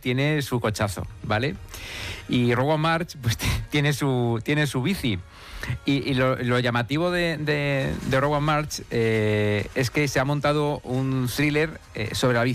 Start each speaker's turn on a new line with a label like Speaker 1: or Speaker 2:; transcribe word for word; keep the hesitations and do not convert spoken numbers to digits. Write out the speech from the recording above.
Speaker 1: tiene su cochazo, ¿vale? Y Rowan March pues tiene su, tiene su bici. Y, y lo, lo llamativo de, de, de Rowan March eh, es que se ha montado un thriller eh, sobre la bici.